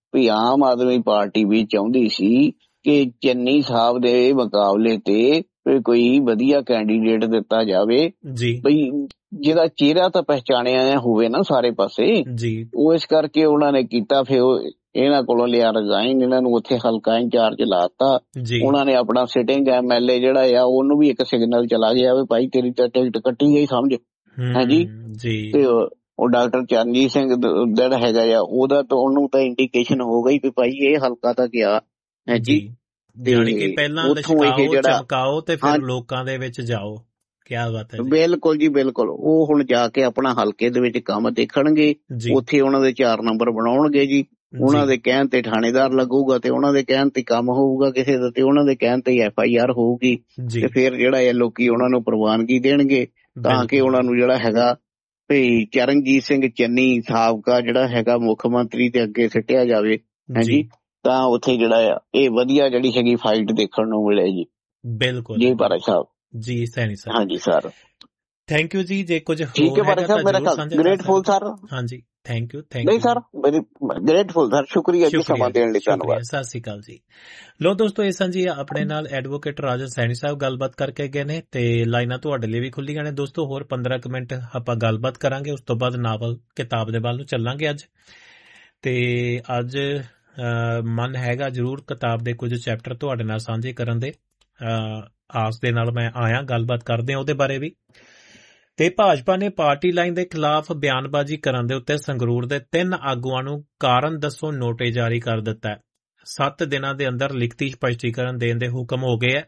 ਵੀ Aam Aadmi party ਵੀ ਚਾਹੁੰਦੀ ਸੀ ਕਿ ਚੰਨੀ ਸਾਹਿਬ ਦੇ ਮੁਕਾਬਲੇ ਤੇ ਕੋਈ ਵਧੀਆ ਕੈਂਡੀਡੇਟ ਦਿੱਤਾ ਜਾਵੇ ਬਈ ਜਿਹਦਾ ਚਿਹਰਾ ਤਾਂ ਪਹਿਚਾਣਿਆ ਹੋਵੇ ਨਾ ਸਾਰੇ ਪਾਸੇ। ਉਹ ਇਸ ਕਰਕੇ ਉਹਨਾਂ ਨੇ ਕੀਤਾ। ਫਿਰ ਇਹਨਾਂ ਕੋਲੋਂ ਲਿਆ ਰਿਜ਼ਾਈਨ, ਇਹਨਾਂ ਨੂੰ ਉੱਥੇ ਹਲਕਾ ਇੰਚਾਰਜ ਲਾਤਾ। ਉਹਨਾਂ ਨੇ ਆਪਣਾ ਸਿਟਿੰਗ MLA ਜਿਹੜਾ ਆ ਉਹਨੂੰ ਵੀ ਇੱਕ ਸਿਗਨਲ ਚਲਾ ਗਿਆ ਵੀ ਭਾਈ ਤੇਰੀ ਤਾਂ ਟਿਕਟ ਕੱਟੀ ਗਈ ਸਮਝ। ਹਾਂਜੀ, ਤੇ ਉਹ ਡਾਕਟਰ ਚਰਨਜੀਤ ਸਿੰਘ ਜਿਹੜਾ ਹੈਗਾ ਆ ਉਹਦਾ ਤਾਂ ਉਹਨੂੰ ਤਾਂ ਇੰਡੀਕੇਸ਼ਨ ਹੋ ਗਈ ਵੀ ਭਾਈ ਇਹ ਹਲਕਾ ਤਾਂ ਗਿਆ ਹੈ ਜੀ। ਬਿਲਕੁਲ ਜੀ ਬਿਲਕੁਲ। ਉਹ ਹੁਣ ਜਾ ਕੇ ਆਪਣਾ ਹਲਕੇ ਦੇ ਵਿੱਚ ਕੰਮ ਦੇਖਣਗੇ, ਉੱਥੇ ਉਹਨਾਂ ਦੇ 4 ਨੰਬਰ ਬਣਾਉਣਗੇ ਜੀ। ਉਹਨਾਂ ਦੇ ਕਹਿਣ ਤੇ ਥਾਣੇਦਾਰ ਲੱਗੂਗਾ ਤੇ ਉਹਨਾਂ ਦੇ ਕਹਿਣ ਤੇ ਕੰਮ ਹੋਊਗਾ ਕਿਸੇ ਦਾ, ਤੇ ਉਹਨਾਂ ਦੇ ਕਹਿਣ ਤੇ FIR ਹੋਊਗੀ ਤੇ ਫਿਰ ਜਿਹੜਾ ਇਹ ਲੋਕੀ ਉਹਨਾਂ ਨੂੰ ਪ੍ਰਵਾਨਗੀ ਦੇਣਗੇ ਤਾਂ ਕਿ ਉਹਨਾਂ ਨੂੰ ਜਿਹੜਾ ਹੈਗਾ ਵੀ ਚਰਨਜੀਤ ਸਿੰਘ ਚੰਨੀ ਸਾਬਕਾ ਜਿਹੜਾ ਹੈਗਾ ਮੁੱਖ ਮੰਤਰੀ ਦੇ ਅੱਗੇ ਸਿੱਟਿਆ ਜਾਵੇ ਹਾਂਜੀ। ਤਾਂ ਉੱਥੇ ਜਿਹੜਾ ਆ ਇਹ ਵਧੀਆ ਜਿਹੜੀ ਹੈਗੀ ਫਾਈਟ ਦੇਖਣ ਨੂੰ ਮਿਲੇ ਜੀ। ਬਿਲਕੁਲ ਜੀ ਭਾਰਤ ਸਾਹਿਬ ਜੀ, ਸੈਣੀ ਸਾਹਿਬ। ਹਾਂਜੀ ਸਰ, ਥੈਂਕ ਯੂ ਜੀ। ਜੇ ਕੁਝ ਠੀਕ ਹੈ ਭਾਰਤ ਸਾਹਿਬ, ਮੇਰਾ ਗ੍ਰੇਟਫੁਲ ਸਰ। ਹਾਂਜੀ, ਥੈਂਕ ਯੂ ਨਹੀਂ ਸਰ, ਗ੍ਰੇਟਫੁਲ ਸਰ, ਸ਼ੁਕਰੀਆ ਜੀ ਸਮਾਂ ਦੇਣ ਲਈ, ਧੰਨਵਾਦ। ਸਤਿ ਸ਼੍ਰੀ ਅਕਾਲ ਜੀ। ਲੋ ਦੋਸਤੋ, ਇਹ ਸਾਂ ਜੀ ਆਪਣੇ ਨਾਲ ਐਡਵੋਕੇਟ ਰਾਜਨ ਸੈਣੀ ਸਾਹਿਬ ਗੱਲਬਾਤ ਕਰਕੇ ਗਏ ਨੇ ਤੇ ਲਾਈਨਾਂ ਤੁਹਾਡੇ ਲਈ ਵੀ ਖੁੱਲੀਆਂ ਨੇ ਦੋਸਤੋ। ਹੋਰ 15 ਕੁ ਮਿੰਟ ਆਪਾਂ ਗੱਲਬਾਤ ਕਰਾਂਗੇ, ਉਸ ਤੋਂ ਬਾਅਦ ਨਾਵਲ ਕਿਤਾਬ ਦੇ ਵੱਲ ਨੂੰ ਚੱਲਾਂਗੇ ਅੱਜ। ਤੇ ਅੱਜ ਮਨ ਹੈਗਾ ਜ਼ਰੂਰ ਕਿਤਾਬ ਦੇ ਕੁਝ ਚੈਪਟਰ ਤੁਹਾਡੇ ਨਾਲ ਸਾਂਝੇ ਕਰਨ ਦੇ, ਆਸ ਦੇ ਨਾਲ ਮੈਂ ਆਇਆ। ਗੱਲਬਾਤ ਕਰਦੇ ਹਾਂ ਉਹਦੇ ਬਾਰੇ ਵੀ। ਤੇ ਭਾਜਪਾ ਨੇ ਪਾਰਟੀ ਲਾਈਨ ਦੇ ਖਿਲਾਫ ਬਿਆਨਬਾਜ਼ੀ ਕਰਨ ਦੇ ਉੱਤੇ ਸੰਗਰੂਰ ਦੇ 3 ਆਗੂਆਂ ਨੂੰ ਕਾਰਨ ਦੱਸੋ ਨੋਟਿਸ ਜਾਰੀ ਕਰ ਦਿੱਤਾ ਹੈ। 7 ਦਿਨਾਂ ਦੇ ਅੰਦਰ ਲਿਖਤੀ ਸਪਸ਼ਟੀਕਰਨ ਦੇਣ ਦੇ ਹੁਕਮ ਹੋ ਗਏ ਹੈ।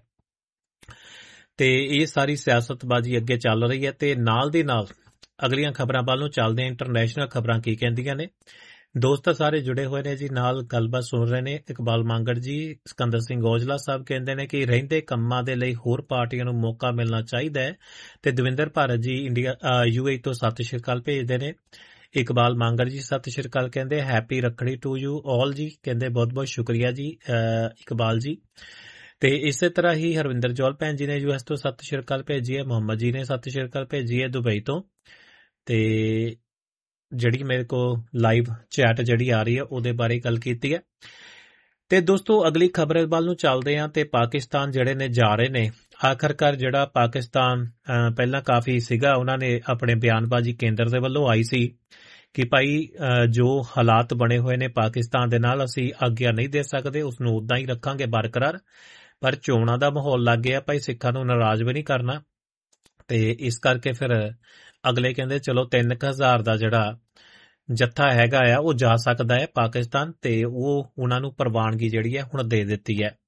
ਤੇ ਇਹ ਸਾਰੀ ਸਿਆਸਤਬਾਜ਼ੀ ਅੱਗੇ ਚੱਲ ਰਹੀ ਹੈ ਤੇ ਨਾਲ ਦੀ ਨਾਲ ਅਗਲੀਆਂ ਖਬਰਾਂ ਵੱਲ ਨੂੰ ਚੱਲਦੇ ਹਾਂ। ਇੰਟਰਨੈਸ਼ਨਲ ਖਬਰਾਂ ਕੀ ਕਹਿੰਦੀਆਂ ਨੇ। ਦੋਸਤ ਸਾਰੇ ਜੁੜੇ ਹੋਏ ਨੇ ਜੀ, ਨਾਲ ਗੱਲਬਾਤ ਸੁਣ ਰਹੇ ਨੇ। ਇਕਬਾਲ ਮਾਂਗੜ ਜੀ, ਸਿਕੰਦਰ ਸਿੰਘ ਔਜਲਾ ਸਾਹਿਬ ਕਹਿੰਦੇ ਨੇ ਕਿ ਰਹਿੰਦੇ ਕੰਮਾਂ ਦੇ ਲਈ ਹੋਰ ਪਾਰਟੀਆਂ ਨੂੰ ਮੌਕਾ ਮਿਲਣਾ ਚਾਹੀਦਾ ਹੈ। ਤੇ ਦਵਿੰਦਰ ਭਾਰਤ ਜੀ UAE ਤੋਂ ਸਤਿ ਸ਼੍ਰੀ ਅਕਾਲ ਭੇਜਦੇ ਨੇ। ਇਕਬਾਲ ਮਾਂਗੜ ਜੀ ਸਤਿ ਸ਼੍ਰੀ ਅਕਾਲ ਕਹਿੰਦੇ happy Rakhri to you all ਜੀ, ਕਹਿੰਦੇ ਬਹੁਤ ਬਹੁਤ ਸ਼ੁਕਰੀਆ ਜੀ ਇਕਬਾਲ ਜੀ। ਤੇ ਇਸੇ ਤਰ੍ਹਾਂ ਹੀ ਹਰਵਿੰਦਰ ਜੌਲ ਭੈਣ ਜੀ ਨੇ US ਤੋਂ ਸਤਿ ਸ਼੍ਰੀ ਅਕਾਲ ਭੇਜੀ ਹੈ। ਮੁਹੰਮਦ ਜੀ ਨੇ ਸਤਿ ਸ਼੍ਰੀ ਅਕਾਲ ਭੇਜੀ ਹੈ ਦੁਬਈ ਤੋਂ। ਤੇ ਜਿਹੜੀ ਮੇਰੇ ਕੋਲ ਲਾਈਵ ਚੈਟ ਜਿਹੜੀ ਆ ਰਹੀ ਹੈ ਉਹਦੇ ਬਾਰੇ ਗੱਲ ਕੀਤੀ ਹੈ। ਤੇ ਦੋਸਤੋ ਅਗਲੀ ਖਬਰ ਵੱਲ ਨੂੰ ਚੱਲਦੇ ਹਾਂ। ਤੇ ਪਾਕਿਸਤਾਨ ਜਿਹੜੇ ਨੇ ਜਾ ਰਹੇ ਨੇ, ਆਖਰਕਾਰ ਜਿਹੜਾ ਪਾਕਿਸਤਾਨ ਪਹਿਲਾਂ ਕਾਫੀ ਸੀਗਾ, ਉਹਨਾਂ ਨੇ ਆਪਣੇ ਬਿਆਨਬਾਜ਼ੀ ਕੇਂਦਰ ਦੇ ਵੱਲੋਂ ਆਈ ਸੀ ਕਿ ਭਾਈ ਜੋ ਹਾਲਾਤ ਬਣੇ ਹੋਏ ਨੇ ਪਾਕਿਸਤਾਨ ਦੇ ਨਾਲ ਅਸੀਂ ਆਗਿਆ ਨਹੀਂ ਦੇ ਸਕਦੇ, ਉਸਨੂੰ ਉੱਦਾਂ ਹੀ ਰੱਖਾਂਗੇ ਬਰਕਰਾਰ। ਪਰ ਚੋਣਾਂ ਦਾ ਮਾਹੌਲ ਲੱਗ ਗਿਆ ਭਾਈ, ਸਿੱਖਾਂ ਨੂੰ ਨਾਰਾਜ਼ ਵੀ ਨਹੀਂ ਕਰਨਾ। ਤੇ ਇਸ ਕਰਕੇ ਫਿਰ ਅਗਲੇ ਕਹਿੰਦੇ ਚਲੋ 3000 ਦਾ ਜਿਹੜਾ ਜੱਥਾ ਹੈਗਾ ਆ ਉਹ ਜਾ ਸਕਦਾ ਹੈ ਪਾਕਿਸਤਾਨ, ਤੇ ਉਹ ਉਹਨਾਂ ਨੂੰ ਪ੍ਰਵਾਨਗੀ ਜਿਹੜੀ ਹੈ ਹੁਣ ਦੇ ਦਿੱਤੀ ਹੈ।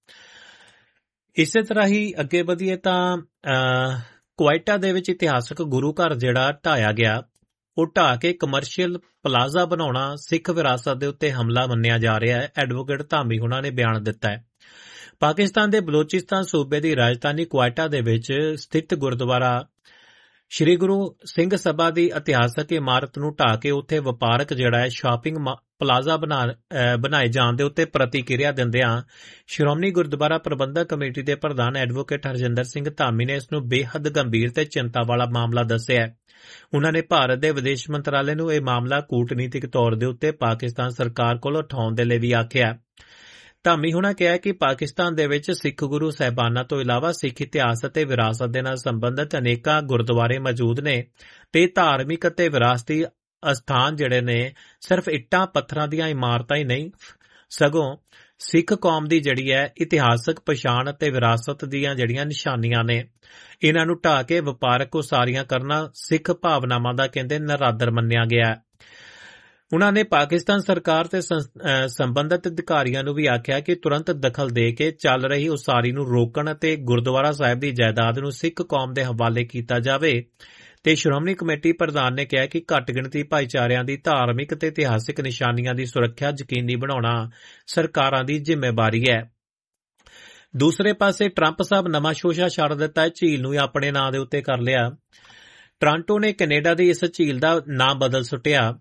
ਇਸੇ ਤਰ੍ਹਾਂ ਹੀ ਅੱਗੇ ਵਧੀਏ ਤਾਂ ਕੁਵੈਟਾ ਦੇ ਵਿੱਚ ਇਤਿਹਾਸਕ ਗੁਰੂ ਘਰ ਜਿਹੜਾ ਢਾਇਆ ਗਿਆ, ਉਹ ਢਾਹ ਕੇ ਕਮਰਸ਼ੀਅਲ ਪਲਾਜ਼ਾ ਬਣਾਉਣਾ ਸਿੱਖ ਵਿਰਾਸਤ ਦੇ ਉੱਤੇ ਹਮਲਾ ਮੰਨਿਆ ਜਾ ਰਿਹਾ ਹੈ। ਐਡਵੋਕੇਟ ਧਾਮੀ ਹੁਣਾਂ ਨੇ ਬਿਆਨ ਦਿੱਤਾ ਹੈ। ਪਾਕਿਸਤਾਨ ਦੇ ਬਲੋਚਿਸਤਾਨ ਸੂਬੇ ਦੀ ਰਾਜਧਾਨੀ ਕੁਵੈਟਾ ਦੇ ਵਿੱਚ ਸਥਿਤ ਗੁਰਦੁਆਰਾ ਸ਼੍ਰੀ ਗੁਰੂ ਸਿੰਘ ਸਭਾ ਦੀ ਇਤਿਹਾਸਕ ਇਮਾਰਤ ਨੂੰ ਢਾਹ ਕੇ ਉੱਥੇ ਵਪਾਰਕ ਜਿਹੜਾ ਹੈ ਸ਼ਾਪਿੰਗ ਪਲਾਜ਼ਾ ਬਣਾਏ ਜਾਣ ਦੇ ਉੱਤੇ ਪ੍ਰਤੀਕਿਰਿਆ ਦਿੰਦਿਆਂ ਸ਼੍ਰੋਮਣੀ ਗੁਰਦੁਆਰਾ ਪ੍ਰਬੰਧਕ ਕਮੇਟੀ ਦੇ ਪ੍ਰਧਾਨ ਐਡਵੋਕੇਟ ਹਰਜਿੰਦਰ ਸਿੰਘ ਧਾਮੀ ਨੇ ਇਸ ਨੂੰ ਬੇਹੱਦ ਗੰਭੀਰ ਤੇ ਚਿੰਤਾ ਵਾਲਾ ਮਾਮਲਾ ਦੱਸਿਆ। ਉਨ੍ਹਾਂ ਨੇ ਭਾਰਤ ਦੇ ਵਿਦੇਸ਼ ਮੰਤਰਾਲੇ ਨੂੰ ਇਹ ਮਾਮਲਾ ਕੂਟਨੀਤਿਕ ਤੌਰ ਦੇ ਉੱਤੇ ਪਾਕਿਸਤਾਨ ਸਰਕਾਰ ਕੋਲ ਉਠਾਉਣ ਦੇ ਲਈ ਵੀ ਆਖਿਆ। ਧਾਮੀ ਹੁਣਾਂ ਕਿਹਾ ਕਿ ਪਾਕਿਸਤਾਨ ਦੇ ਵਿੱਚ ਸਿੱਖ ਗੁਰੂ ਸਾਹਿਬਾਨਾਂ ਤੋਂ ਇਲਾਵਾ ਸਿੱਖ ਇਤਿਹਾਸ ਅਤੇ ਵਿਰਾਸਤ ਦੇ ਨਾਲ ਸੰਬੰਧਿਤ ਅਨੇਕਾਂ ਗੁਰਦੁਆਰੇ ਮੌਜੂਦ ਨੇ ਤੇ ਧਾਰਮਿਕ ਅਤੇ ਵਿਰਾਸਤੀ ਅਸਥਾਨ ਜਿਹੜੇ ਨੇ ਸਿਰਫ ਇੱਟਾਂ ਪੱਥਰਾਂ ਦੀਆਂ ਇਮਾਰਤਾਂ ਹੀ ਨਹੀਂ, ਸਗੋਂ ਸਿੱਖ ਕੌਮ ਦੀ ਜਿਹੜੀ ਹੈ ਇਤਿਹਾਸਕ ਪਛਾਣ ਅਤੇ ਵਿਰਾਸਤ ਦੀਆਂ ਜਿਹੜੀਆਂ ਨਿਸ਼ਾਨੀਆਂ ਨੇ, ਇਹਨਾਂ ਨੂੰ ਢਾਹ ਕੇ ਵਪਾਰਕ ਉਸਾਰੀਆਂ ਕਰਨਾ ਸਿੱਖ ਭਾਵਨਾਵਾਂ ਦਾ ਕਹਿੰਦੇ ਨਰਾਦਰ ਮੰਨਿਆ ਗਿਆ। ਉਨ੍ਹਾਂ ਨੇ ਪਾਕਿਸਤਾਨ ਸਰਕਾਰ ਤੇ ਸੰਬੰਧਿਤ ਅਧਿਕਾਰੀਆਂ ਨੂੰ ਵੀ ਆਖਿਆ ਕਿ ਤੁਰੰਤ ਦਖਲ ਦੇ ਕੇ ਚੱਲ ਰਹੀ ਉਸਾਰੀ ਨੂੰ ਰੋਕਣ ਅਤੇ ਗੁਰਦੁਆਰਾ ਸਾਹਿਬ ਦੀ ਜਾਇਦਾਦ ਨੂੰ ਸਿੱਖ ਕੌਮ ਦੇ ਹਵਾਲੇ ਕੀਤਾ ਜਾਵੇ। ਤੇ ਸ਼੍ਰੋਮਣੀ ਕਮੇਟੀ ਪ੍ਰਧਾਨ ਨੇ ਕਿਹਾ ਕਿ ਘੱਟ ਗਿਣਤੀ ਭਾਈਚਾਰਿਆਂ ਦੀ ਧਾਰਮਿਕ ਤੇ ਇਤਿਹਾਸਿਕ ਨਿਸ਼ਾਨੀਆਂ ਦੀ ਸੁਰੱਖਿਆ ਯਕੀਨੀ ਬਣਾਉਣਾ ਸਰਕਾਰਾਂ ਦੀ ਜ਼ਿੰਮੇਵਾਰੀ ਹੈ। ਦੂਸਰੇ ਪਾਸੇ ਟਰੰਪ ਸਾਹਿਬ ਨਵਾਂ ਸ਼ੋਸ਼ਾ ਛੱਡ ਦਿੱਤਾ ਹੈ, ਝੀਲ ਨੂੰ ਆਪਣੇ ਨਾਂ ਦੇ ਉੱਤੇ ਕਰ ਲਿਆ। ਟੋਰਾਂਟੋ ਨੇ ਕੈਨੇਡਾ ਦੀ ਇਸ ਝੀਲ ਦਾ ਨਾਂ ਬਦਲ ਸੁੱਟਿਆ,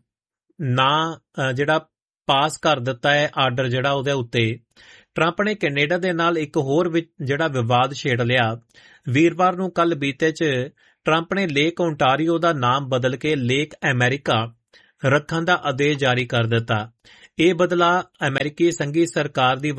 ਨਾਂ ਜਿਹੜਾ ਪਾਸ ਕਰ ਦਿੱਤਾ ਹੈ ਆਰਡਰ ਜਿਹੜਾ ਉਹਦੇ ਉੱਤੇ। ਟਰੰਪ ਨੇ ਕੈਨੇਡਾ ਦੇ ਨਾਲ ਇੱਕ ਹੋਰ ਜਿਹੜਾ ਵਿਵਾਦ ਛੇੜ ਲਿਆ। ਵੀਰਵਾਰ ਨੂੰ ਕੱਲ ਬੀਤੇ 'ਚ ਟਰੰਪ ਨੇ ਲੇਕ ਓਨਟਾਰੀਓ ਦਾ ਨਾਮ ਬਦਲ ਕੇ ਲੇਕ ਅਮਰੀਕਾ ਰੱਖਣ ਦਾ ਆਦੇਸ਼ ਜਾਰੀ ਕਰ ਦਿੱਤਾ। ਇਹ ਬਦਲਾ ਅਮਰੀਕੀ ਸੰਘੀ ਸਰਕਾਰ ਦੀ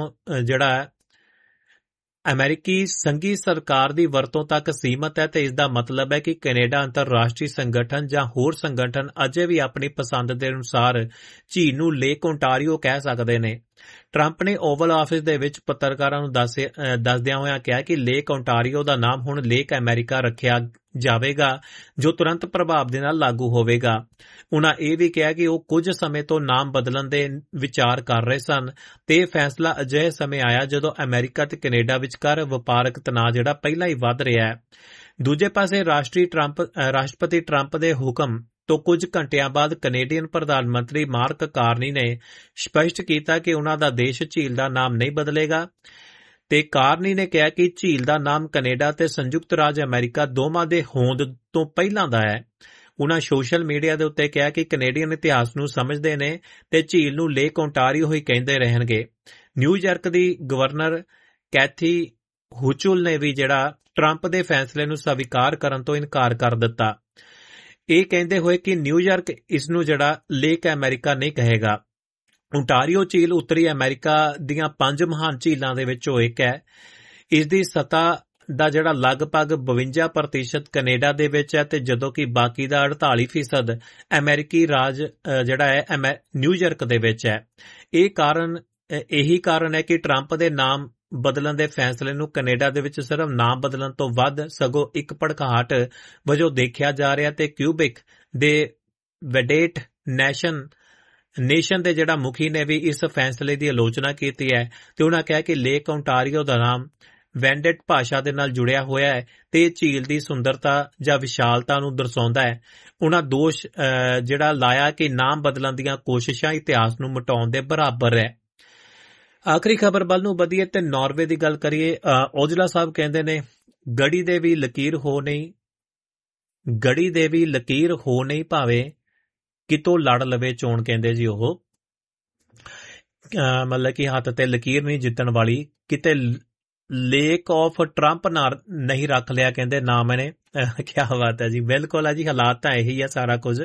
ਵਰਤੋਂ ਤੱਕ ਸੀਮਤ ਹੈ ਤੇ ਇਸ ਦਾ ਮਤਲਬ ਹੈ ਕਿ ਕੈਨੇਡਾ ਅੰਤਰਰਾਸ਼ਟਰੀ ਸੰਗਠਨ ਜਾਂ ਹੋਰ ਸੰਗਠਨ ਅਜੇ ਵੀ ਆਪਣੀ ਪਸੰਦ ਦੇ ਅਨੁਸਾਰ ਝੀਲ ਨੂੰ ਲੇਕ ਓਨਟਾਰੀਓ ਕਹਿ ਸਕਦੇ ਨੇ। ਟਰੰਪ ਨੇ ਓਵਲ ਆਫਿਸ ਦੇ ਵਿੱਚ ਪੱਤਰਕਾਰਾਂ ਨੂੰ ਦੱਸਦਿਆਂ ਹੋਇਆਂ ਕਿਹਾ ਕਿ ਲੇਕ ਓਨਟਾਰੀਓ ਦਾ ਨਾਮ ਹੁਣ ਲੇਕ ਅਮਰੀਕਾ ਰੱਖਿਆ ਜਾਵੇਗਾ, ਜੋ ਤੁਰੰਤ ਪ੍ਰਭਾਵ ਦੇ ਨਾਲ ਲਾਗੂ ਹੋਵੇਗਾ। ਉਨ੍ਹਾਂ ਇਹ ਵੀ ਕਿਹਾ ਕਿ ਉਹ ਕੁਝ ਸਮੇਂ ਤੋਂ ਨਾਮ ਬਦਲਣ ਦੇ ਵਿਚਾਰ ਕਰ ਰਹੇ ਸਨ ਤੇ ਇਹ ਫੈਸਲਾ ਅਜਿਹੇ ਸਮੇਂ ਆਇਆ ਜਦੋਂ ਅਮਰੀਕਾ ਤੇ ਕੈਨੇਡਾ ਵਿਚਕਾਰ ਵਪਾਰਕ ਤਣਾਅ ਜਿਹੜਾ ਪਹਿਲਾਂ ਹੀ ਵੱਧ ਰਿਹਾ ਹੈ। ਦੂਜੇ ਪਾਸੇ ਰਾਸ਼ਟਰਪਤੀ ਟਰੰਪ ਦੇ ਹੁਕਮ ਤੋਂ ਕੁਝ ਘੰਟਿਆਂ ਬਾਅਦ ਕੈਨੇਡੀਅਨ ਪ੍ਰਧਾਨ ਮੰਤਰੀ ਮਾਰਕ ਕਾਰਨੀ ਨੇ ਸਪਸ਼ਟ ਕੀਤਾ ਕਿ ਉਨ੍ਹਾਂ ਦਾ ਦੇਸ਼ ਝੀਲ ਦਾ ਨਾਮ ਨਹੀਂ ਬਦਲੇਗਾ ਤੇ ਕਾਰਨੀ ਨੇ ਕਿਹਾ ਕਿ ਝੀਲ ਦਾ ਨਾਮ ਕੈਨੇਡਾ ਤੇ ਸੰਯੁਕਤ ਰਾਜ ਅਮਰੀਕਾ ਦੋਵਾਂ ਦੇ ਹੋਂਦ ਤੋਂ ਪਹਿਲਾਂ ਦਾ ਹੈ। ਉਨ੍ਹਾਂ ਸੋਸ਼ਲ ਮੀਡੀਆ ਦੇ ਉੱਤੇ ਕਿਹਾ ਕਿ ਕੈਨੇਡੀਅਨ ਇਤਿਹਾਸ ਨੂੰ ਸਮਝਦੇ ਨੇ ਤੇ ਝੀਲ ਨੂੰ ਲੇਕ ਓਨਟਾਰੀਓ ਹੀ ਕਹਿੰਦੇ ਰਹਿਣਗੇ। ਨਿਊਯਾਰਕ ਦੀ ਗਵਰਨਰ ਕੈਥੀ ਹੁਚੁਲ ਨੇ ਵੀ ਜਿਹੜਾ ਟਰੰਪ ਦੇ ਫੈਸਲੇ ਨੂੰ ਸਵੀਕਾਰ ਕਰਨ ਤੋਂ ਇਨਕਾਰ ਕਰ ਦਿੱਤਾ, ਇਹ ਕਹਿੰਦੇ ਹੋਏ ਕਿ ਨਿਊਯਾਰਕ ਇਸ ਨੂੰ ਜਿਹੜਾ ਲੇਕ ਅਮਰੀਕਾ ਨਹੀਂ ਕਹੇਗਾ। ਓਨਟਾਰੀਓ ਝੀਲ ਉੱਤਰੀ ਅਮਰੀਕਾ ਦੀਆਂ 5 ਮਹਾਨ ਝੀਲਾਂ ਦੇ ਵਿੱਚੋਂ ਇੱਕ ਹੈ। ਇਸ ਦੀ ਸਤ੍ਹਾ ਦਾ ਜਿਹੜਾ ਲਗਭਗ 52% ਕੈਨੇਡਾ ਦੇ ਵਿੱਚ ਹੈ ਤੇ ਜਦੋਂ ਕਿ ਬਾਕੀ ਦਾ 48% ਅਮਰੀਕੀ ਰਾਜ ਜਿਹੜਾ ਹੈ ਨਿਊਯਾਰਕ ਦੇ ਵਿੱਚ ਹੈ। ਇਹੀ ਕਾਰਨ ਹੈ ਕਿ ਟਰੰਪ ਦੇ ਨਾਮ ਬਦਲਣ ਦੇ ਫੈਸਲੇ ਨੂੰ ਕੈਨੇਡਾ ਦੇ ਵਿੱਚ ਸਿਰਫ ਨਾਮ ਬਦਲਣ ਤੋਂ ਵੱਧ ਸਗੋਂ ਇੱਕ ਭੜਕਾਹਟ ਵਜੋਂ ਦੇਖਿਆ ਜਾ ਰਿਹਾ ਤੇ ਕਿਊਬਿਕ ਦੇ ਵੈਡੇਟ ਨੇਸ਼ਨ ਦੇ ਜਿਹੜਾ ਮੁਖੀ ਨੇ ਵੀ ਇਸ ਫੈਸਲੇ ਦੀ ਆਲੋਚਨਾ ਕੀਤੀ ਹੈ ਤੇ ਉਹਨਾਂ ਕਿਹਾ ਕਿ ਲੇਕ ਓਨਟਾਰੀਓ ਦਾ ਨਾਮ ਵੈਂਡੇਟ ਭਾਸ਼ਾ ਦੇ ਨਾਲ ਜੁੜਿਆ ਹੋਇਆ ਹੈ ਤੇ ਇਹ ਝੀਲ ਦੀ ਸੁੰਦਰਤਾ ਜਾਂ ਵਿਸ਼ਾਲਤਾ ਨੂੰ ਦਰਸਾਉਂਦਾ ਹੈ। ਉਹਨਾਂ ਦੋਸ਼ ਜਿਹੜਾ ਲਾਇਆ ਕਿ ਨਾਮ ਬਦਲਣ ਦੀਆਂ ਕੋਸ਼ਿਸ਼ਾਂ ਇਤਿਹਾਸ ਨੂੰ ਮਿਟਾਉਣ ਦੇ ਬਰਾਬਰ ਹੈ। ਆਖਰੀ ਖਬਰ ਵੱਲ ਨੂੰ ਵਧੀਏ ਤੇ ਨਾਰਵੇ ਦੀ ਗੱਲ ਕਰੀਏ। ਔਜਲਾ ਸਾਹਿਬ ਕਹਿੰਦੇ ਨੇ ਗੜੀ ਦੇ ਵੀ ਲਕੀਰ ਹੋ ਨਹੀਂ ਭਾਵੇਂ ਕਿਤੋਂ ਲੜ ਲਵੇ ਚੋਣ, ਕਹਿੰਦੇ ਜੀ ਉਹ ਮਤਲਬ ਕਿ ਹੱਥ ਤੇ ਲਕੀਰ ਨਹੀਂ ਜਿੱਤਣ ਵਾਲੀ, ਕਿਤੇ ਲੇਕ ਆਫ ਟਰੰਪ ਨਹੀਂ ਰੱਖ ਲਿਆ ਕਹਿੰਦੇ ਨਾ ਮੈਨੇ। ਕਿਆ ਬਾਤ ਹੈ ਜੀ, ਬਿਲਕੁਲ ਹੈ ਜੀ, ਹਾਲਾਤ ਤਾਂ ਇਹੀ ਹੈ ਸਾਰਾ ਕੁਝ।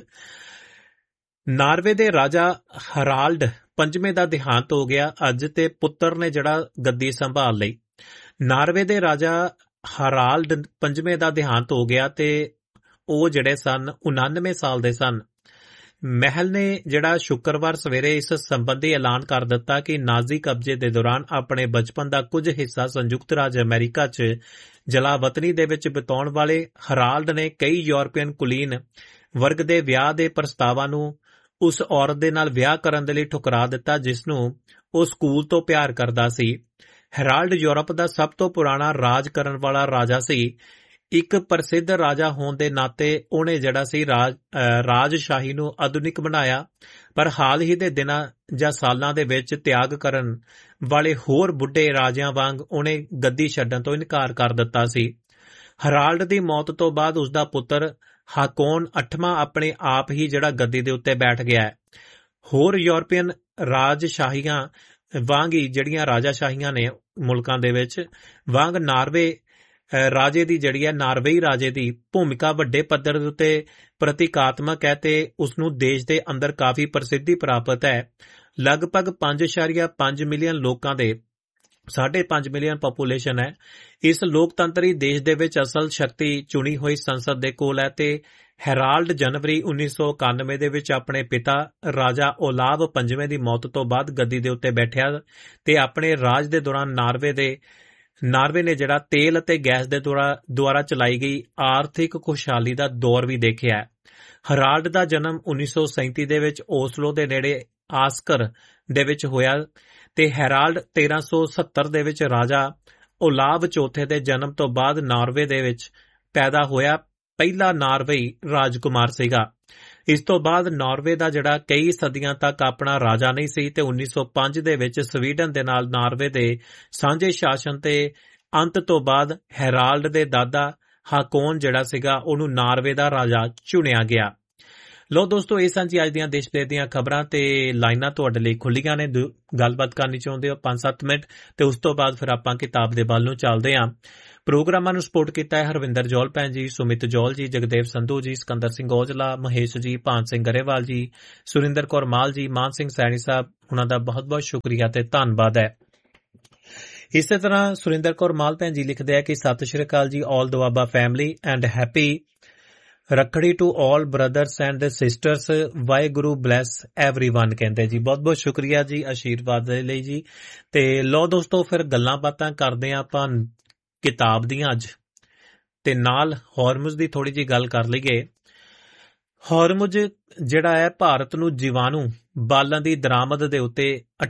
ਨਾਰਵੇ ਦੇ ਰਾਜਾ ਹਰਾਲਡ ਪੰਜਵੇਂ ਦਾ ਦੇਹਾਂਤ ਹੋ ਗਿਆ ਅੱਜ ਤੇ ਪੁੱਤਰ ਨੇ ਜਿਹੜਾ ਗੱਦੀ ਸੰਭਾਲ ਲਈ। ਨਾਰਵੇ ਦੇ ਰਾਜਾ ਹਰਾਲਡ ਪੰਜਵੇਂ ਦਾ ਦੇਹਾਂਤ ਹੋ ਗਿਆ ਤੇ ਉਹ ਜਿਹੜੇ ਸਨ 99 ਸਾਲ ਦੇ ਸਨ। ਮਹਿਲ ਨੇ ਜਿਹੜਾ ਸ਼ੁੱਕਰਵਾਰ ਸਵੇਰੇ ਇਸ ਸੰਬੰਧੀ ਐਲਾਨ ਕਰ ਦਿੱਤਾ ਕਿ ਨਾਜ਼ੀ ਕਬਜ਼ੇ ਦੇ ਦੌਰਾਨ ਆਪਣੇ ਬਚਪਨ ਦਾ ਕੁਝ ਹਿੱਸਾ ਸੰਯੁਕਤ ਰਾਜ ਅਮਰੀਕਾ 'ਚ ਜਲਾਵਤਨੀ ਦੇ ਵਿੱਚ ਬਿਤਾਉਣ ਵਾਲੇ ਹਰਾਲਡ ਨੇ ਕਈ ਯੂਰਪੀਅਨ ਕੁਲੀਨ ਵਰਗ ਦੇ ਵਿਆਹ ਦੇ ਪ੍ਰਸਤਾਵਾਂ ਨੂੰ ਉਸ ਔਰਤ ਦੇ ਨਾਲ ਵਿਆਹ ਕਰਨ ਦੇ ਲਈ ਠੁਕਰਾ ਦਿੱਤਾ ਜਿਸ ਨੂੰ ਉਹ ਸਕੂਲ ਤੋਂ ਪਿਆਰ ਕਰਦਾ ਸੀ। ਹੈਰਾਲਡ ਯੂਰਪ ਦਾ ਸਭ ਤੋਂ ਪੁਰਾਣਾ ਰਾਜ ਕਰਨ ਵਾਲਾ ਰਾਜਾ ਸੀ। ਇੱਕ ਪ੍ਰਸਿੱਧ ਰਾਜਾ ਹੋਣ ਦੇ ਨਾਤੇ ਉਹਨੇ ਜਿਹੜਾ ਸੀ ਰਾਜਸ਼ਾਹੀ ਨੂੰ ਆਧੁਨਿਕ ਬਣਾਇਆ, ਪਰ ਹਾਲ ਹੀ ਦੇ ਦਿਨਾਂ ਜਾਂ ਸਾਲਾਂ ਦੇ ਵਿੱਚ ਤਿਆਗ ਕਰਨ ਵਾਲੇ ਹੋਰ ਬੁੱਢੇ ਰਾਜਿਆਂ ਵਾਂਗ ਉਹਨੇ ਗੱਦੀ ਛੱਡਣ ਤੋਂ ਇਨਕਾਰ ਕਰ ਦਿੱਤਾ ਸੀ। ਹੈਰਾਲਡ ਦੀ ਮੌਤ ਤੋਂ ਬਾਅਦ ਉਸਦਾ ਪੁੱਤਰ ਹਾਕੋਨ 8ਵਾਂ ਆਪਣੇ ਆਪ ਹੀ ਜਿਹੜਾ ਗੱਦੀ ਦੇ ਉੱਤੇ ਬੈਠ ਗਿਆ ਹੈ। ਹੋਰ ਯੂਰਪੀਅਨ ਰਾਜਸ਼ਾਹੀਆਂ ਵਾਂਗ ਹੀ ਜਿਹੜੀਆਂ ਰਾਜਾਸ਼ਾਹੀਆਂ ਨੇ ਮੁਲਕਾਂ ਦੇ ਵਿੱਚ ਵਾਂਗ ਨਾਰਵੇ ਰਾਜੇ ਦੀ ਜਿਹੜੀ ਹੈ ਨਾਰਵੇਈ ਰਾਜੇ ਦੀ ਭੂਮਿਕਾ ਵੱਡੇ ਪੱਧਰ ਦੇ ਉੱਤੇ ਪ੍ਰਤੀਕਾਤਮਕ ਹੈ ਤੇ ਉਸ ਨੂੰ ਦੇਸ਼ ਦੇ ਅੰਦਰ ਕਾਫੀ ਪ੍ਰਸਿੱਧੀ ਪ੍ਰਾਪਤ ਹੈ। ਲਗਭਗ 5.5 ਮਿਲੀਅਨ ਲੋਕਾਂ ਦੇ 5.5 ਮਿਲੀਅਨ ਪਾਪੂਲੇਸ਼ਨ ਹੈ। ਇਸ ਲੋਕਤੰਤਰੀ ਦੇਸ਼ ਦੇ ਵਿੱਚ ਅਸਲ ਸ਼ਕਤੀ ਚੁਣੀ ਹੋਈ ਸੰਸਦ ਦੇ ਕੋਲ ਹੈ ਤੇ ਹੈਰਾਲਡ ਜਨਵਰੀ 1991 ਦੇ ਵਿੱਚ ਆਪਣੇ ਪਿਤਾ ਰਾਜਾ ਓਲਾਵ ਪੰਜਵੇਂ ਦੀ ਮੌਤ ਤੋਂ ਬਾਅਦ ਗੱਦੀ ਦੇ ਉੱਤੇ ਬੈਠਿਆ ਤੇ ਆਪਣੇ ਰਾਜ ਦੇ ਦੌਰਾਨ ਨਾਰਵੇ ਨੇ ਜਿਹੜਾ ਤੇਲ ਅਤੇ ਗੈਸ ਦੇ ਦੁਆਰਾ ਚਲਾਈ ਗਈ ਆਰਥਿਕ ਖੁਸ਼ਹਾਲੀ ਦਾ ਦੌਰ ਵੀ ਦੇਖਿਆ। ਹੈਰਾਲਡ ਦਾ ਜਨਮ 1937 ਦੇ ਵਿੱਚ ਓਸਲੋ ਦੇ ਨੇੜੇ ਆਸਕਰ ਦੇ ਵਿੱਚ ਹੋਇਆ ਤੇ ਹੈਰਾਲਡ 1370 ਦੇ ਵਿੱਚ ਰਾਜਾ ਓਲਾਵ ਚੌਥੇ ਦੇ ਜਨਮ ਤੋਂ ਬਾਅਦ ਨਾਰਵੇ ਦੇ ਵਿੱਚ ਪੈਦਾ ਹੋਇਆ ਪਹਿਲਾ ਨਾਰਵੇਈ ਰਾਜਕੁਮਾਰ ਸੀਗਾ। ਇਸ ਤੋਂ ਬਾਅਦ ਨਾਰਵੇ ਦਾ ਜਿਹੜਾ ਕਈ ਸਦੀਆਂ ਤੱਕ ਆਪਣਾ ਰਾਜਾ ਨਹੀਂ ਸੀ ਤੇ 1905 ਦੇ ਵਿੱਚ ਸਵੀਡਨ ਦੇ ਨਾਲ ਨਾਰਵੇ ਦੇ ਸਾਂਝੇ ਸ਼ਾਸਨ ਤੇ ਅੰਤ ਤੋਂ ਬਾਅਦ ਹੈਰਾਲਡ ਦੇ ਦਾਦਾ ਹਾਕੋਨ ਜਿਹੜਾ ਸੀਗਾ ਉਹਨੂੰ ਨਾਰਵੇ ਦਾ ਰਾਜਾ ਚੁਣਿਆ ਗਿਆ। ਲੋ ਦੋਸਤੋ, ਇਹ ਸਨ ਜੀ ਅੱਜ ਦੀਆਂ ਦੇਸ਼ ਵਿਦੇਸ਼ ਦੀਆਂ ਖਬਰਾਂ ਤੇ ਲਾਈਨਾਂ ਤੁਹਾਡੇ ਲਈ ਖੁੱਲੀਆਂ ਨੇ। ਗੱਲਬਾਤ ਕਰਨੀ ਚਾਹੁੰਦੇ ਹੋ 5-7 ਮਿੰਟ ਤੇ ਉਸ ਤੋਂ ਬਾਅਦ ਫਿਰ ਆਪਾਂ ਕਿਤਾਬ ਦੇ ਵੱਲ ਨੂੰ ਚੱਲਦੇ ਹਾਂ। ਪ੍ਰੋਗਰਾਮਾਂ ਨੂੰ ਸਪੋਰਟ ਕੀਤਾ ਹੈ ਹਰਵਿੰਦਰ ਜੌਲ ਭੈਣ ਜੀ, ਸੁਮਿਤ ਜੌਲ ਜੀ, ਜਗਦੇਵ ਸੰਧੂ ਜੀ, ਸਿਕੰਦਰ ਸਿੰਘ ਔਜਲਾ, ਮਹੇਸ਼ ਜੀ, ਭਾਨ ਸਿੰਘ ਗਰੇਵਾਲ ਜੀ, ਸੁਰਿੰਦਰ ਕੌਰ ਮਾਲ ਜੀ, ਮਾਨ ਸਿੰਘ ਸੈਣੀ ਸਾਹਿਬ, ਉਹਨਾਂ ਦਾ ਬਹੁਤ ਬਹੁਤ ਸ਼ੁਕਰੀਆ ਤੇ ਧੰਨਵਾਦ ਹੈ। ਇਸੇ ਤਰ੍ਹਾਂ ਸੁਰਿੰਦਰ ਕੌਰ ਮਾਲ ਭੈਣ ਜੀ ਲਿਖਦੇ ਆ ਕਿ ਸਤਿ ਸ਼੍ਰੀ ਅਕਾਲ ਜੀ, ਆਲ Doaba family and happy Rakhri to all brothers and sisters, Waheguru bless everyone. ਕਹਿੰਦੇ ਜੀ ਬਹੁਤ ਬਹੁਤ ਸ਼ੁਕਰੀਆ ਜੀ ਆਸ਼ੀਰਵਾਦ ਦੇ ਲਈ ਜੀ। ਤੇ ਲੋ ਦੋਸਤੋ, ਫਿਰ ਗੱਲਾਂ ਬਾਤਾਂ ਕਰਦੇ ਆ ਆਪਾਂ ਕਿਤਾਬ ਦੀਆਂ ਅੱਜ, ਤੇ ਨਾਲ ਹਾਰਮੁਜ਼ ਦੀ ਥੋੜੀ ਜਿਹੀ ਗੱਲ ਕਰ ਲਈਏ। ਹਾਰਮੁਜ਼ ਜਿਹੜਾ ਹੈ ਭਾਰਤ ਨੂੰ ਜੀਵਾਣੂ ਬਾਲਣ ਦੀ ਦਰਾਮਦ ਦੇ ਉੱਤੇ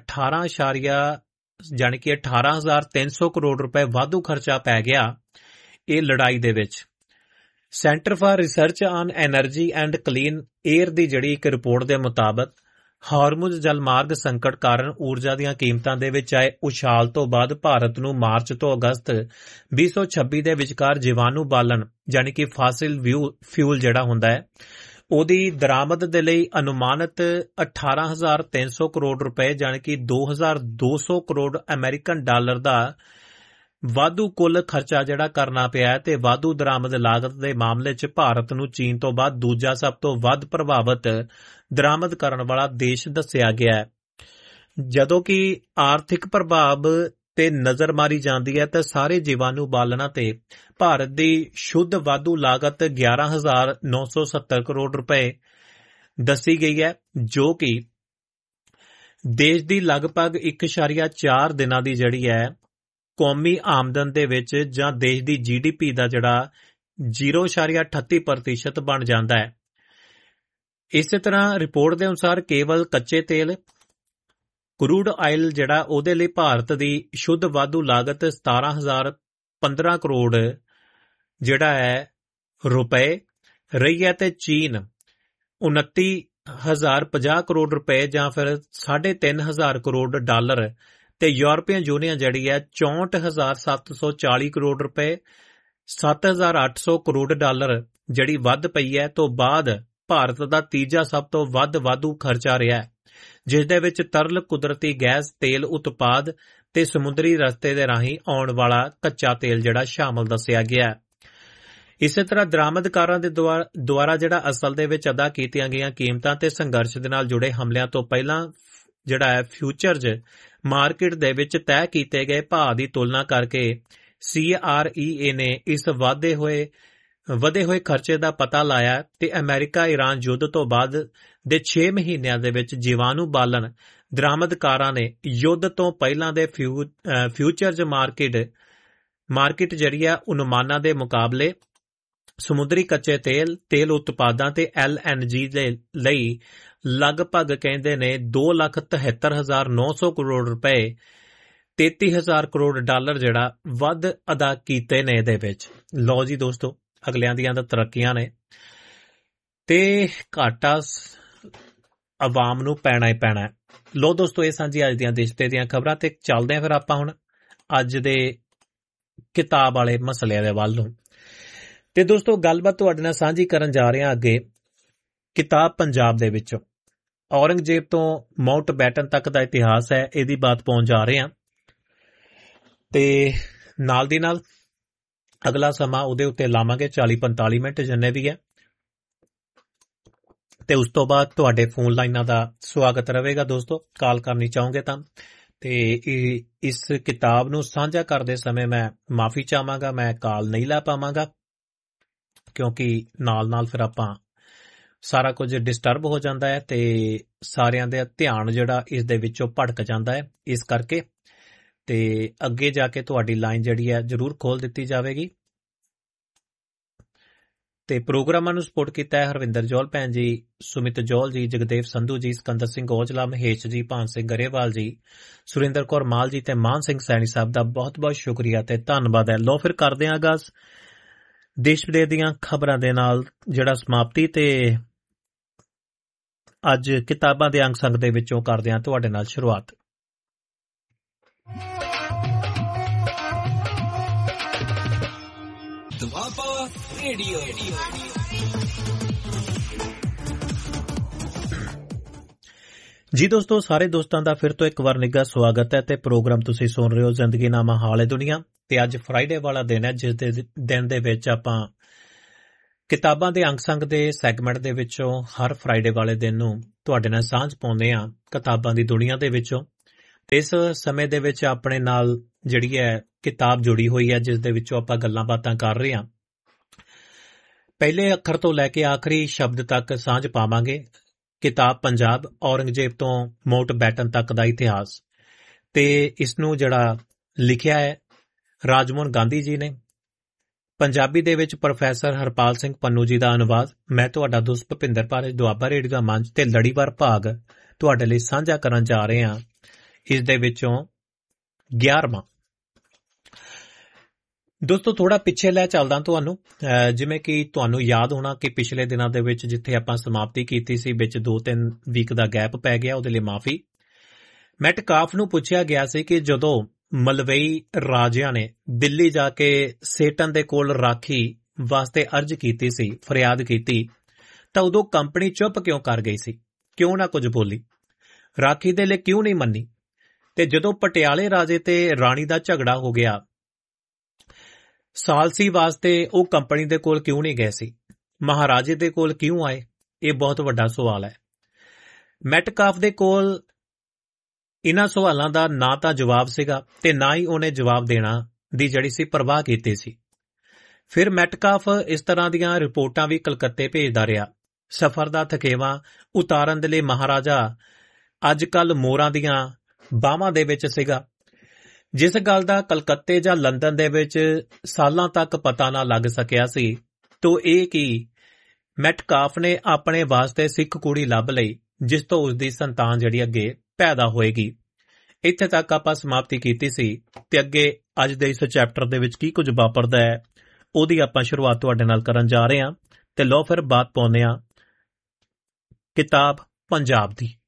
18,300 ਕਰੋੜ ਰੁਪਏ ਵਾਧੂ ਖਰਚਾ ਪੈ ਗਿਆ ਇਹ ਲੜਾਈ ਦੇ ਵਿੱਚ। Centre for research on energy and clean air ਦੀ ਜਿਹੜੀ ਇੱਕ ਰਿਪੋਰਟ ਦੇ ਮੁਤਾਬਕ ਹਾਰਮੁਜ਼ ਜਲਮਾਰਗ ਸੰਕਟ ਕਾਰਨ ਊਰਜਾ ਦੀਆਂ ਕੀਮਤਾਂ ਦੇ ਵਿੱਚ ਆਏ ਉਛਾਲ ਤੋਂ ਬਾਅਦ ਭਾਰਤ ਨੂੰ ਮਾਰਚ ਤੋਂ ਅਗਸਤ 2026 ਦੇ ਵਿਚਕਾਰ ਜੀਵਾਣੂ ਬਾਲਣ ਯਾਨੀ ਕਿ ਫਾਸਿਲ ਫਿਊਲ ਜਿਹੜਾ ਹੁੰਦਾ ਹੈ ਉਹਦੀ ਦਰਾਮਦ ਦੇ ਲਈ ਅਨੁਮਾਨਿਤ 18,300 ਕਰੋੜ ਰੁਪਏ ਯਾਨੀ ਕਿ 2,200 ਕਰੋੜ ਅਮਰੀਕਨ ਡਾਲਰ ਦਾ ਵਾਧੂ ਕੁੱਲ ਖਰਚਾ ਜਿਹੜਾ ਕਰਨਾ ਪਿਆ ਤੇ ਵਾਧੂ ਦਰਾਮਦ ਲਾਗਤ ਦੇ ਮਾਮਲੇ 'ਚ ਭਾਰਤ ਨੂੰ ਚੀਨ ਤੋਂ ਬਾਅਦ ਦੂਜਾ ਸਭ ਤੋਂ ਵੱਧ ਪ੍ਰਭਾਵਿਤ ਦਰਾਮਦ ਕਰਨ ਵਾਲਾ ਦੇਸ਼ ਦੱਸਿਆ ਗਿਆ ਹੈ। ਜਦੋਂ ਕਿ ਆਰਥਿਕ ਪ੍ਰਭਾਵ ਤੇ ਨਜ਼ਰ ਮਾਰੀ ਜਾਂਦੀ ਹੈ ਤਾਂ ਸਾਰੇ ਜੀਵਾਣੂ ਬਾਲਣਾਂ ਤੇ ਭਾਰਤ ਦੀ ਸ਼ੁੱਧ ਵਾਧੂ ਲਾਗਤ 11,970 ਕਰੋੜ ਰੁਪਏ ਦੱਸੀ ਗਈ ਹੈ, ਜੋ ਕਿ ਦੇਸ਼ ਦੀ ਲਗਭਗ 1.4 ਦਿਨਾਂ ਦੀ ਜਿਹੜੀ ਹੈ ਕੌਮੀ ਆਮਦਨ ਦੇ ਵਿੱਚ ਜਾਂ ਦੇਸ਼ ਦੀ GDP ਦਾ ਜਿਹੜਾ 0.38% ਬਣ ਜਾਂਦਾ ਹੈ। ਇਸੇ ਤਰ੍ਹਾਂ ਰਿਪੋਰਟ ਦੇ ਅਨੁਸਾਰ ਕੇਵਲ ਕੱਚੇ ਤੇਲ ਕਰੂਡ ਆਇਲ ਜਿਹੜਾ ਉਹਦੇ ਲਈ ਭਾਰਤ ਦੀ ਸ਼ੁੱਧ ਵਾਧੂ ਲਾਗਤ 17,015 ਕਰੋੜ ਜਿਹੜਾ ਹੈ ਰੁਪਏ ਰਹੀ ਹੈ ਤੇ ਚੀਨ 29,050 ਕਰੋੜ ਰੁਪਏ ਜਾਂ ਫਿਰ 3,500 ਕਰੋੜ ਡਾਲਰ ਤੇ ਯੂਰਪੀਅਨ ਯੂਨੀਅਨ ਜਿਹੜੀ ਹੈ 64,740 ਕਰੋੜ ਰੁਪਏ 7,800 ਕਰੋੜ ਡਾਲਰ ਜਿਹੜੀ ਵੱਧ ਪਈ ਹੈ ਤੋਂ ਬਾਅਦ ਭਾਰਤ ਦਾ ਤੀਜਾ ਸਭ ਤੋਂ ਵੱਧ ਵਾਧੂ ਖਰਚਾ ਰਿਹਾ ਹੈ, ਜਿਸ ਦੇ ਵਿੱਚ ਤਰਲ ਕੁਦਰਤੀ ਗੈਸ ਤੇਲ ਉਤਪਾਦ ਤੇ ਸਮੁੰਦਰੀ ਰਸਤੇ ਦੇ ਰਾਹੀਂ ਆਉਣ ਵਾਲਾ ਕੱਚਾ ਤੇਲ ਜਿਹੜਾ ਸ਼ਾਮਲ ਦੱਸਿਆ ਗਿਆ ਹੈ। ਇਸੇ ਤਰ੍ਹਾਂ ਦਰਾਮਦਕਾਰਾਂ ਦੇ ਦੁਆਰਾ ਜਿਹੜਾ ਅਸਲ ਦੇ ਵਿੱਚ ਅਦਾ ਕੀਤੀਆਂ ਗਈਆਂ ਕੀਮਤਾਂ ਤੇ ਸੰਘਰਸ਼ ਦੇ ਨਾਲ ਜੁੜੇ ਹਮਲਿਆਂ ਤੋਂ ਪਹਿਲਾਂ ਜਿਹੜਾ ਹੈ ਫਿਊਚਰਜ਼ ਮਾਰਕੀਟ ਦੇ ਵਿੱਚ ਤੈਅ ਕੀਤੇ ਗਏ ਭਾਅ ਦੀ ਤੁਲਨਾ ਕਰਕੇ CREA ਨੇ ਇਸ ਵਧੇ ਹੋਏ ਖਰਚੇ ਦਾ ਪਤਾ ਲਾਇਆ ਤੇ ਅਮਰੀਕਾ ਇਰਾਨ ਯੁੱਧ ਤੋਂ ਬਾਅਦ ਦੇ 6 ਮਹੀਨਿਆਂ ਦੇ ਵਿੱਚ ਜੀਵਾਣੂ ਬਾਲਣ ਦਰਾਮਦਕਾਰਾਂ ਨੇ ਯੁੱਧ ਤੋਂ ਪਹਿਲਾਂ ਦੇ ਫਿਊਚਰਜ਼ ਮਾਰਕੀਟ ਜਿਹੜੀ ਆ ਅਨੁਮਾਨਾਂ ਦੇ ਮੁਕਾਬਲੇ ਸਮੁੰਦਰੀ ਕੱਚੇ ਤੇਲ ਉਤਪਾਦਾਂ ਤੇ LNG ਦੇ ਲਈ ਲਗਭਗ ਕਹਿੰਦੇ ਨੇ 2,73,900 ਕਰੋੜ ਰੁਪਏ 33,000 ਕਰੋੜ ਡਾਲਰ ਜਿਹੜਾ ਵੱਧ ਅਦਾ ਕੀਤੇ ਨੇ ਇਹਦੇ ਵਿੱਚ। ਲਓ ਜੀ ਦੋਸਤੋ, ਅਗਲਿਆਂ ਦੀਆਂ ਤਾਂ ਤਰੱਕੀਆਂ ਨੇ ਤੇ ਘਾਟਾ ਆਵਾਮ ਨੂੰ ਪੈਣਾ ਹੀ ਪੈਣਾ। ਲਓ ਦੋਸਤੋ, ਇਹ ਸਾਂਝੀ ਅੱਜ ਦੀਆਂ ਦੇਸ਼ ਦੀਆਂ ਖਬਰਾਂ ਤੇ ਚੱਲਦੇ ਹਾਂ ਫਿਰ ਆਪਾਂ ਹੁਣ ਅੱਜ ਦੇ ਕਿਤਾਬ ਵਾਲੇ ਮਸਲਿਆਂ ਦੇ ਵੱਲ ਨੂੰ। ਤੇ ਦੋਸਤੋ, ਗੱਲਬਾਤ ਤੁਹਾਡੇ ਨਾਲ ਸਾਂਝੀ ਕਰਨ ਜਾ ਰਹੇ ਹਾਂ ਅੱਗੇ ਕਿਤਾਬ ਪੰਜਾਬ ਦੇ ਵਿੱਚੋਂ ਔਰੰਗਜ਼ੇਬ ਤੋਂ ਮਾਊਂਟ ਬੈਟਨ ਤੱਕ ਦਾ ਇਤਿਹਾਸ ਹੈ, ਇਹਦੀ ਬਾਤ ਪਹੁੰਚ ਜਾ ਰਹੇ ਹਾਂ ਤੇ ਨਾਲ ਦੀ ਨਾਲ ਅਗਲਾ ਸਮਾਂ ਉਹਦੇ ਉੱਤੇ ਲਾਵਾਂਗੇ 40-45 ਮਿੰਟ ਜਿੰਨੇ ਵੀ ਹੈ ਤੇ ਉਸ ਤੋਂ ਬਾਅਦ ਤੁਹਾਡੇ ਫੋਨ ਲਾਈਨਾਂ ਦਾ ਸਵਾਗਤ ਰਹੇਗਾ। ਦੋਸਤੋ, ਕਾਲ ਕਰਨੀ ਚਾਹੋਗੇ ਤਾਂ ਤੇ ਇਸ ਕਿਤਾਬ ਨੂੰ ਸਾਂਝਾ ਕਰਦੇ ਸਮੇਂ ਮੈਂ ਮਾਫੀ ਚਾਹਾਂਗਾ, ਮੈਂ ਕਾਲ ਨਹੀਂ ਲੈ ਪਾਵਾਂਗਾ ਕਿਉਂਕਿ ਨਾਲ ਫਿਰ ਆਪਾਂ ਸਾਰਾ ਕੁਝ ਡਿਸਟਰਬ ਹੋ ਜਾਂਦਾ ਹੈ ਤੇ ਸਾਰਿਆਂ ਦਾ ਧਿਆਨ ਜਿਹੜਾ ਇਸ ਦੇ ਵਿੱਚੋਂ ਭਟਕ ਜਾਂਦਾ ਹੈ। ਇਸ ਕਰਕੇ ਤੇ ਅੱਗੇ ਜਾ ਕੇ ਤੁਹਾਡੀ ਲਾਈਨ ਜਿਹੜੀ ਹੈ ਜ਼ਰੂਰ ਖੋਲ ਦਿੱਤੀ ਜਾਵੇਗੀ। ਤੇ ਪ੍ਰੋਗਰਾਮਾਂ ਨੂੰ ਸਪੋਰਟ ਕੀਤਾ ਹੈ ਹਰਵਿੰਦਰ ਜੌਲ ਭੈਣ ਜੀ, ਸੁਮਿਤ ਜੌਲ ਜੀ, ਜਗਦੇਵ ਸੰਧੂ ਜੀ, ਸਿਕੰਦਰ ਸਿੰਘ ਔਜਲਾ, ਮਹੇਸ਼ ਜੀ, ਭਾਨ ਸਿੰਘ ਗਰੇਵਾਲ ਜੀ, ਸੁਰਿੰਦਰ ਕੌਰ ਮਾਲ ਜੀ ਤੇ ਮਾਨ ਸਿੰਘ ਸੈਣੀ ਸਾਹਿਬ ਦਾ ਬਹੁਤ ਬਹੁਤ ਸ਼ੁਕਰੀਆ ਤੇ ਧੰਨਵਾਦ ਹੈ। ਲੋ ਫਿਰ ਕਰਦੇ ਹਾਂ ਆਗਾਜ਼ ਦੇਸ਼ ਵਿਦੇਸ਼ ਦੀਆਂ ਖਬਰਾਂ ਦੇ ਨਾਲ ਜਿਹੜਾ ਸਮਾਪਤੀ ਤੇ ਅੱਜ ਕਿਤਾਬਾਂ ਦੇ ਅੰਗ ਸੰਗ ਦੇ ਵਿੱਚੋਂ ਕਰਦੇ ਹਾਂ ਤੁਹਾਡੇ ਨਾਲ ਸ਼ੁਰੂਆਤ। ਦੁਆਬਾ ਰੇਡੀਓ ਜੀ ਦੋਸਤੋ, ਸਾਰੇ ਦੋਸਤਾਂ ਦਾ ਫਿਰ ਤੋਂ ਇੱਕ ਵਾਰ ਨਿੱਘਾ ਸਵਾਗਤ ਹੈ ਤੇ ਪ੍ਰੋਗਰਾਮ ਤੁਸੀਂ ਸੁਣ ਰਹੇ ਹੋ ਜ਼ਿੰਦਗੀਨਾਮਾ ਹਾਲ ਦੁਨੀਆ। ਤੇ ਅੱਜ ਫਰਾਈਡੇ ਵਾਲਾ ਦਿਨ ਹੈ, ਜਿਸ ਦੇ ਦਿਨ ਦੇ ਵਿੱਚ ਆਪਾਂ ਕਿਤਾਬਾਂ ਦੇ ਅੰਗ ਸੰਗ ਦੇ ਸੈਗਮੈਂਟ ਦੇ ਵਿੱਚੋਂ ਹਰ ਫਰਾਈਡੇ ਵਾਲੇ ਦਿਨ ਨੂੰ ਤੁਹਾਡੇ ਨਾਲ ਸਾਂਝ ਪਾਉਂਦੇ ਆ ਕਿਤਾਬਾਂ ਦੀ ਦੁਨੀਆ ਦੇ ਵਿੱਚੋਂ। ਤੇ ਇਸ ਸਮੇਂ ਦੇ ਵਿੱਚ ਆਪਣੇ ਨਾਲ ਜਿਹੜੀ ਹੈ ਕਿਤਾਬ ਜੁੜੀ ਹੋਈ ਹੈ, ਜਿਸ ਦੇ ਵਿੱਚੋਂ ਆਪਾਂ ਗੱਲਾਂ ਬਾਤਾਂ ਕਰ ਰਹੇ ਹਾਂ। ਪਹਿਲੇ ਅੱਖਰ ਤੋਂ ਲੈ ਕੇ ਆਖਰੀ ਸ਼ਬਦ ਤੱਕ ਸਾਂਝ ਪਾਵਾਂਗੇ। ਕਿਤਾਬ ਪੰਜਾਬ, ਔਰੰਗਜ਼ੇਬ ਤੋਂ ਮਾਊਂਟ ਬੈਟਨ ਤੱਕ ਦਾ ਇਤਿਹਾਸ। ਤੇ ਇਸ ਨੂੰ ਜਿਹੜਾ ਲਿਖਿਆ ਹੈ ਰਾਜਮੋਹਨ ਗਾਂਧੀ ਜੀ ਨੇ। ਪੰਜਾਬੀ ਦੇ ਵਿੱਚ ਪ੍ਰੋਫੈਸਰ ਹਰਪਾਲ ਸਿੰਘ ਪੰਨੂ ਜੀ ਦਾ ਅਨੁਵਾਦ। ਮੈਂ ਤੁਹਾਡਾ ਦੋਸਤ ਭੁਪਿੰਦਰ ਭਾਰਤ, ਦੁਆਬਾ ਰੇਡੀਓ ਦਾ ਮੰਚ ਤੇ ਲੜੀਵਾਰ ਭਾਗ ਤੁਹਾਡੇ ਲਈ ਸਾਂਝਾ ਕਰਨ ਜਾ ਰਹੇ ਹਾਂ। ਇਸ ਦੇ ਵਿੱਚੋਂ 11ਵਾਂ। ਦੋਸਤੋ, ਥੋੜਾ ਪਿੱਛੇ ਲੈ ਚੱਲਦਾ ਤੁਹਾਨੂੰ। ਜਿਵੇਂ ਕਿ ਤੁਹਾਨੂੰ ਯਾਦ ਹੋਣਾ ਕਿ ਪਿਛਲੇ ਦਿਨਾਂ ਦੇ ਵਿੱਚ ਜਿੱਥੇ ਆਪਾਂ ਸਮਾਪਤੀ ਕੀਤੀ ਸੀ, ਵਿੱਚ 2-3 ਵੀਕ ਦਾ ਗੈਪ ਪੈ ਗਿਆ, ਉਹਦੇ ਲਈ ਮਾਫੀ। ਮੈਟਕਾਫ ਨੂੰ ਪੁੱਛਿਆ ਗਿਆ ਸੀ ਕਿ ਜਦੋਂ ਮਲਵਈ ਰਾਜਿਆਂ ਨੇ ਦਿੱਲੀ ਜਾ ਕੇ ਸੇਟਨ ਦੇ ਕੋਲ ਰਾਖੀ ਵਾਸਤੇ ਅਰਜ਼ ਕੀਤੀ ਸੀ, ਫਰਿਆਦ ਕੀਤੀ, ਤਾਂ ਉਦੋਂ ਕੰਪਨੀ ਚੁੱਪ ਕਿਉਂ ਕਰ ਗਈ ਸੀ, ਕਿਉਂ ਨਾ ਕੁਝ ਬੋਲੀ, ਰਾਖੀ ਦੇ ਲਈ ਕਿਉਂ ਨਹੀਂ ਮੰਨੀ। ਤੇ ਜਦੋਂ ਪਟਿਆਲੇ ਰਾਜੇ ਤੇ ਰਾਣੀ ਦਾ ਝਗੜਾ ਹੋ ਗਿਆ, ਸਾਲਸੀ ਵਾਸਤੇ ਉਹ ਕੰਪਨੀ ਦੇ ਕੋਲ ਕਿਉਂ ਨਹੀਂ ਗਏ ਸੀ, ਮਹਾਰਾਜੇ ਦੇ ਕੋਲ ਕਿਉਂ ਆਏ? ਇਹ ਬਹੁਤ ਵੱਡਾ ਸਵਾਲ ਹੈ। ਮੈਟਕਾਫ ਦੇ ਕੋਲ ਇਹਨਾਂ ਸਵਾਲਾਂ ਦਾ ਨਾ ਤਾਂ ਜਵਾਬ ਸੀਗਾ ਤੇ ਨਾ ਹੀ ਉਹਨੇ ਜਵਾਬ ਦੇਣਾ ਦੀ ਜਿਹੜੀ ਸੀ ਪਰਵਾਹ ਕੀਤੀ ਸੀ। ਫਿਰ ਮੈਟਕਾਫ ਇਸ ਤਰ੍ਹਾਂ ਦੀਆਂ ਰਿਪੋਰਟਾਂ ਵੀ ਕਲਕੱਤੇ ਭੇਜਦਾ ਰਿਹਾ। ਸਫ਼ਰ ਦਾ ਥਕੇਵਾਂ ਉਤਾਰਨ ਦੇ ਲਈ ਮਹਾਰਾਜਾ ਅੱਜ ਕੱਲ੍ਹ ਮੋਰਾਂ ਦੀਆਂ ਬਾਹਾਂ ਦੇ ਵਿੱਚ ਸੀਗਾ, ਜਿਸ ਗੱਲ ਦਾ ਕਲਕੱਤੇ ਜਾਂ ਲੰਦਨ ਦੇ ਵਿੱਚ ਸਾਲਾਂ ਤੱਕ ਪਤਾ ਨਾ ਲੱਗ ਸਕਿਆ ਸੀ। ਤੋਂ ਇਹ ਕਿ ਮੈਟਕਾਫ ਨੇ ਆਪਣੇ ਵਾਸਤੇ ਸਿੱਖ ਕੁੜੀ ਲੱਭ ਲਈ, ਜਿਸ ਤੋਂ ਉਸਦੀ ਸੰਤਾਨ ਜਿਹੜੀ ਅੱਗੇ ਪੈਦਾ ਹੋਏਗੀ। ਇੱਥੇ ਤੱਕ ਆਪਾਂ ਸਮਾਪਤੀ ਕੀਤੀ ਸੀ ਤੇ ਅੱਗੇ ਅੱਜ ਦੇ ਇਸ ਚੈਪਟਰ ਦੇ ਵਿੱਚ ਕੀ ਕੁਝ ਵਾਪਰਦਾ ਹੈ, ਉਹਦੀ ਆਪਾਂ ਸ਼ੁਰੂਆਤ ਤੁਹਾਡੇ ਨਾਲ ਕਰਨ ਜਾ ਰਹੇ ਹਾਂ। ਤੇ ਲਓ ਫਿਰ ਬਾਤ ਪਾਉਂਦੇ ਹਾਂ ਕਿਤਾਬ ਪੰਜਾਬ ਦੀ।